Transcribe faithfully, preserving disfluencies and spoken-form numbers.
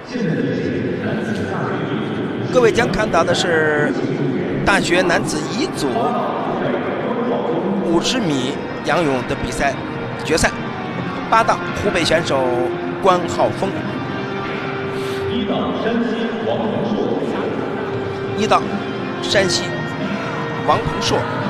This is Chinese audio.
各位将看到的是大学男子一组五十米仰泳的比赛决赛，八档湖北选手关浩峰， 一档山西王鹏硕， 一档山西王鹏硕。